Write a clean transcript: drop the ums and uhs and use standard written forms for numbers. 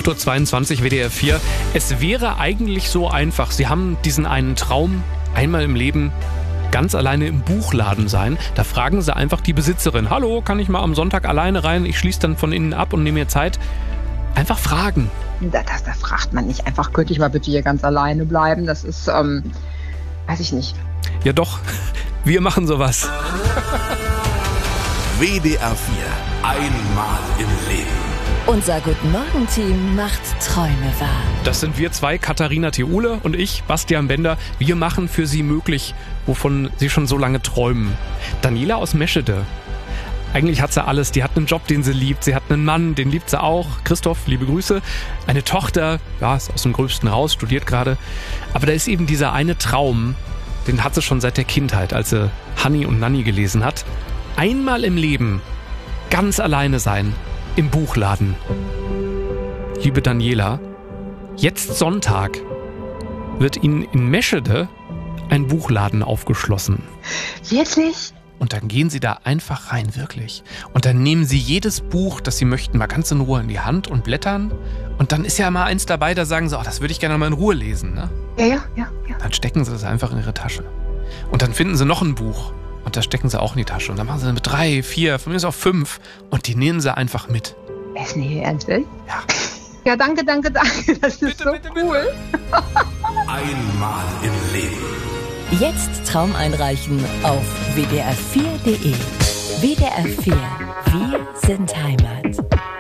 8.22 Uhr WDR 4. Es wäre eigentlich so einfach. Sie haben diesen einen Traum, einmal im Leben ganz alleine im Buchladen sein. Da fragen Sie einfach die Besitzerin. Hallo, kann ich mal am Sonntag alleine rein? Ich schließe dann von innen ab und nehme mir Zeit. Einfach fragen. Da fragt man nicht einfach, könnte ich mal bitte hier ganz alleine bleiben? Das ist, weiß ich nicht. Ja doch, wir machen sowas. WDR 4. Einmal im Leben. Unser Guten-Morgen-Team macht Träume wahr. Das sind wir zwei, Katharina Theule und ich, Bastian Bender. Wir machen für Sie möglich, wovon Sie schon so lange träumen. Daniela aus Meschede. Eigentlich hat sie alles. Die hat einen Job, den sie liebt. Sie hat einen Mann, den liebt sie auch. Christoph, liebe Grüße. Eine Tochter, ja, ist aus dem Gröbsten Haus, studiert gerade. Aber da ist eben dieser eine Traum, den hat sie schon seit der Kindheit, als sie Hanni und Nanni gelesen hat. Einmal im Leben ganz alleine sein im Buchladen. Liebe Daniela, jetzt Sonntag wird Ihnen in Meschede ein Buchladen aufgeschlossen. Wirklich? Und dann gehen Sie da einfach rein, wirklich. Und dann nehmen Sie jedes Buch, das Sie möchten, mal ganz in Ruhe in die Hand und blättern. Und dann ist ja mal eins dabei, da sagen Sie, das würde ich gerne mal in Ruhe lesen. Ne? Ja. Dann stecken Sie das einfach in Ihre Tasche. Und dann finden Sie noch ein Buch. Und das stecken Sie auch in die Tasche. Und dann machen Sie mit 3, 4, von mir ist auch 5. Und die nehmen Sie einfach mit. Ist nicht Ihr Ernst, will? Ja. Ja, danke. Das ist so cool. Einmal im Leben. Jetzt Traum einreichen auf wdr4.de. WDR 4. Wir sind Heimat.